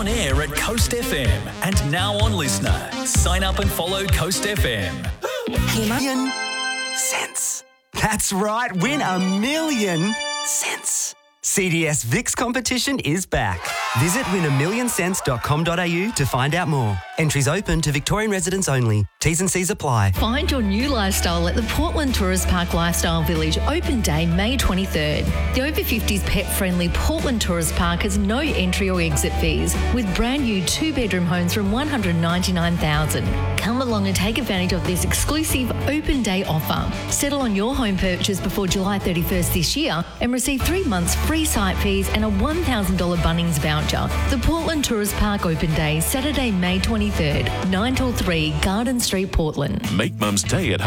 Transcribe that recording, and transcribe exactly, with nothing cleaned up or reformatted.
on air at Coast F M and now on Listener. Sign up and follow Coast F M. Million cents. That's right, win a million cents. C D S Vix competition is back. Visit win a million cents dot com dot a u to find out more. Entries open to Victorian residents only. T's and C's apply. Find your new lifestyle at the Portland Tourist Park Lifestyle Village, open day May twenty-third. The over fifties pet-friendly Portland Tourist Park has no entry or exit fees, with brand new two-bedroom homes from one hundred ninety-nine thousand dollars. Come along and take advantage of this exclusive open day offer. Settle on your home purchase before July thirty-first this year and receive three months free site fees and a one thousand dollars Bunnings voucher. The Portland Tourist Park Open Day, Saturday, May twenty-third, nine till three, Garden Street, Portland. Make Mum's Day at